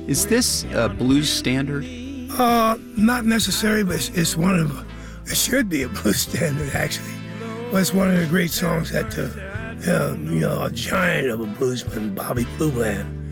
Is this a blues standard? Not necessarily, but it should be a blues standard, actually. Well, it's one of the great songs that a giant of a bluesman, Bobby Blue Bland,